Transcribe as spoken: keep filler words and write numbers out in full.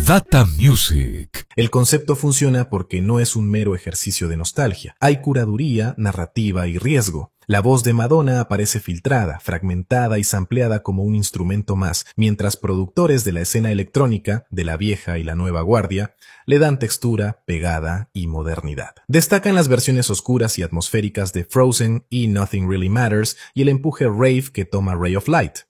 Data Music. El concepto funciona porque no es un mero ejercicio de nostalgia. Hay curaduría, narrativa y riesgo. La voz de Madonna aparece filtrada, fragmentada y sampleada como un instrumento más, mientras productores de la escena electrónica, de la vieja y la nueva guardia, le dan textura, pegada y modernidad. Destacan las versiones oscuras y atmosféricas de Frozen y Nothing Really Matters y el empuje rave que toma Ray of Light.